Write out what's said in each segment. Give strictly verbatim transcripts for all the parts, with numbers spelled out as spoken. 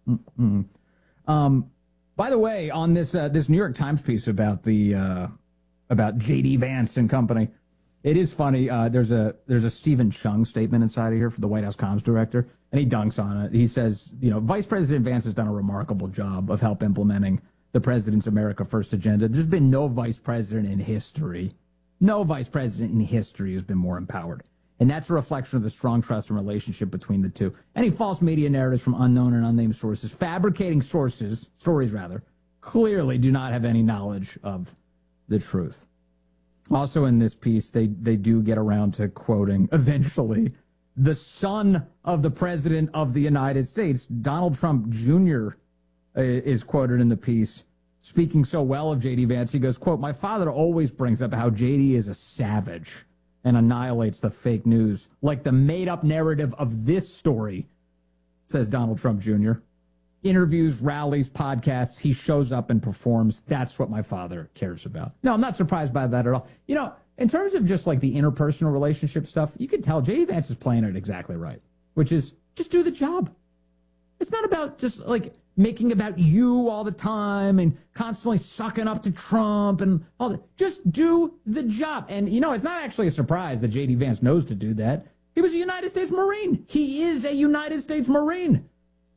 Mm-mm. Um, by the way, on this uh, this New York Times piece about the uh, about J D Vance and company, it is funny. Uh, there's a there's a Stephen Chung statement inside of here for the White House comms director, and he dunks on it. He says, you know, Vice President Vance has done a remarkable job of help implementing the president's America First agenda. There's been no vice president in history, no vice president in history has been more empowered. And that's a reflection of the strong trust and relationship between the two. Any false media narratives from unknown and unnamed sources, fabricating sources, stories rather, clearly do not have any knowledge of the truth. Also in this piece, they, they do get around to quoting, eventually, the son of the President of the United States, Donald Trump Junior, uh, is quoted in the piece, speaking so well of J D Vance. He goes, quote, "My father always brings up how J D is a savage and annihilates the fake news, like the made-up narrative of this story," says Donald Trump Junior Interviews, rallies, podcasts, he shows up and performs. That's what my father cares about. No, I'm not surprised by that at all. You know, in terms of just like the interpersonal relationship stuff, you can tell J D Vance is playing it exactly right, which is just do the job. It's not about just like making about you all the time and constantly sucking up to Trump and all that. Just do the job. And, you know, it's not actually a surprise that J D Vance knows to do that. He was a United States Marine. He is a United States Marine.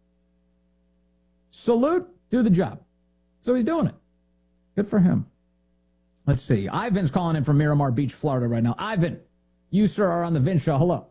Salute, do the job. So he's doing it. Good for him. Let's see. Ivan's calling in from Miramar Beach, Florida right now. Ivan, you, sir, are on the Vince Show. Hello.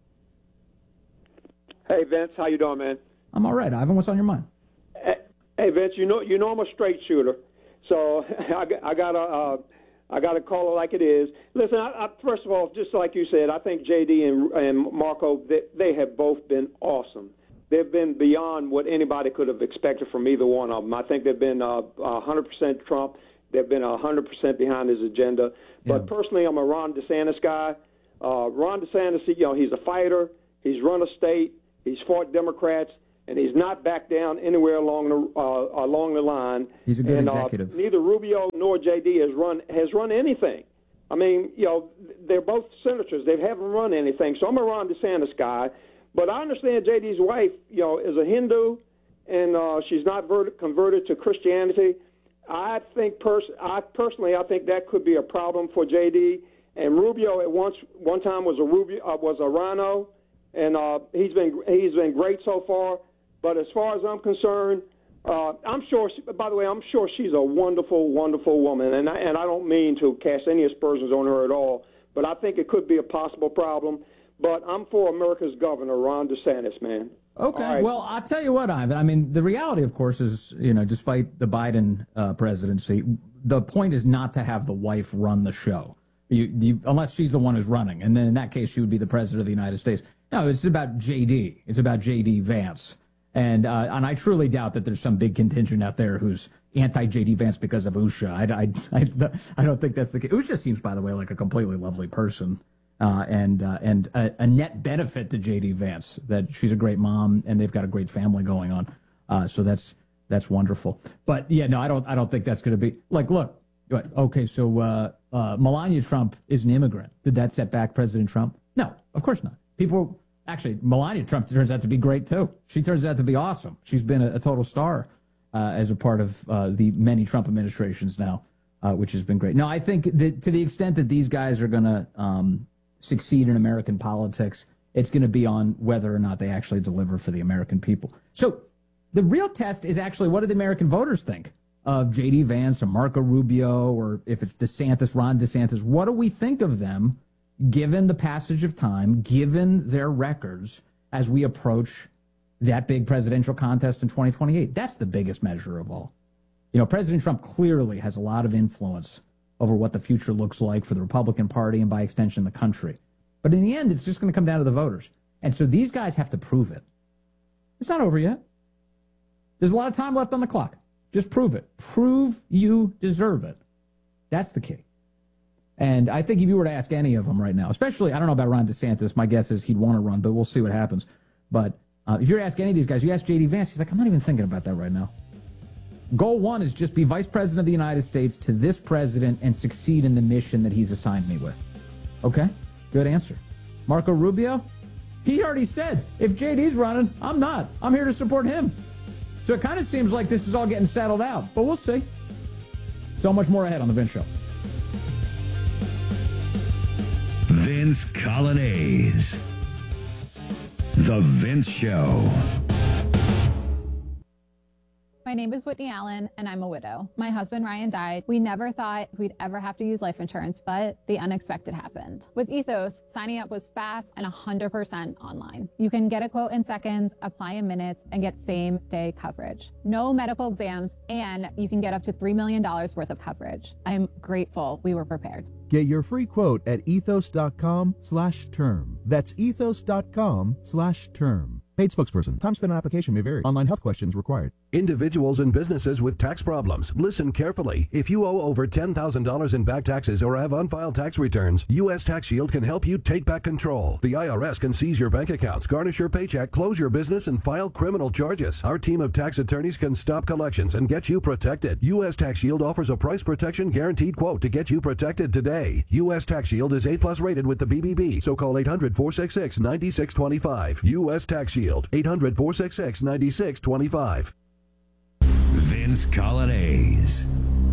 Hey, Vince. How you doing, man? I'm all right, Ivan. What's on your mind? Hey, Vince, you know you know I'm a straight shooter, so I, I got a uh, I got to call it like it is. Listen, I, I, first of all, just like you said, I think J D and, and Marco, they, they have both been awesome. They've been beyond what anybody could have expected from either one of them. I think they've been uh, one hundred percent Trump. They've been one hundred percent behind his agenda. But yeah. Personally, I'm a Ron DeSantis guy. Uh, Ron DeSantis, you know, he's a fighter. He's run a state. He's fought Democrats. And he's not backed down anywhere along the uh, along the line. He's a good and, executive. Uh, neither Rubio nor J D has run has run anything. I mean, you know, they're both senators. They haven't run anything. So I'm a Ron DeSantis guy. But I understand J D's wife, you know, is a Hindu, and uh, she's not vert- converted to Christianity. I think pers- I personally, I think that could be a problem for J D. And Rubio at once one time was a Rubio uh, was a Rhino, and uh, he's been he's been great so far. But as far as I'm concerned, uh, I'm sure. She, by the way, I'm sure she's a wonderful, wonderful woman, and I, and I don't mean to cast any aspersions on her at all. But I think it could be a possible problem. But I'm for America's governor, Ron DeSantis, man. Okay. Right. Well, I'll tell you what, Ivan. I mean, the reality, of course, is, you know, despite the Biden uh, presidency, the point is not to have the wife run the show, you, you, unless she's the one who's running. And then in that case, she would be the president of the United States. No, it's about J D. It's about J D Vance. And uh, and I truly doubt that there's some big contingent out there who's anti-J D Vance because of Usha. I, I, I, I don't think that's the case. Usha seems, by the way, like a completely lovely person. Uh, and uh, and a, a net benefit to J D Vance, that she's a great mom and they've got a great family going on. Uh, so that's that's wonderful. But yeah, no, I don't I don't think that's going to be like. Look, okay, so uh, uh, Melania Trump is an immigrant. Did that set back President Trump? No, of course not. People actually, Melania Trump turns out to be great too. She turns out to be awesome. She's been a, a total star uh, as a part of uh, the many Trump administrations now, uh, which has been great. No, I think that to the extent that these guys are going to um, succeed in American politics, it's going to be on whether or not they actually deliver for the American people. So the real test is actually, what do the American voters think of J D Vance or Marco Rubio, or if it's DeSantis, Ron DeSantis? What do we think of them given the passage of time, given their records as we approach that big presidential contest in twenty twenty-eight? That's the biggest measure of all. You know, President Trump clearly has a lot of influence over what the future looks like for the Republican Party and by extension the country. But in the end, it's just going to come down to the voters. And so these guys have to prove it. It's not over yet. There's a lot of time left on the clock. Just prove it. Prove you deserve it. That's the key. And I think if you were to ask any of them right now, especially, I don't know about Ron DeSantis, my guess is he'd want to run, but we'll see what happens. But uh, if you were to ask any of these guys, you ask J D Vance, he's like, I'm not even thinking about that right now. Goal one is just be vice president of the United States to this president and succeed in the mission that he's assigned me with. Okay? Good answer. Marco Rubio? He already said, if J D's running, I'm not. I'm here to support him. So it kind of seems like this is all getting settled out, but we'll see. So much more ahead on The Vince Show. Vince Coglianese. The Vince Show. My name is Whitney Allen, and I'm a widow. My husband, Ryan, died. We never thought we'd ever have to use life insurance, but the unexpected happened. With Ethos, signing up was fast and one hundred percent online. You can get a quote in seconds, apply in minutes, and get same-day coverage. No medical exams, and you can get up to three million dollars worth of coverage. I'm grateful we were prepared. Get your free quote at ethos.com slash term. That's ethos.com slash term. Paid spokesperson. Time spent on application may vary. Online health questions required. Individuals and businesses with tax problems, listen carefully. If you owe over ten thousand dollars in back taxes or have unfiled tax returns, U S Tax Shield can help you take back control. The I R S can seize your bank accounts, garnish your paycheck, close your business, and file criminal charges. Our team of tax attorneys can stop collections and get you protected. U S Tax Shield offers a price protection guaranteed quote to get you protected today. U S Tax Shield is A plus rated with the B B B, so call eight hundred, four six six, nine six two five. U S Tax Shield, eight hundred, four six six, nine six two five. Vince Coglianese.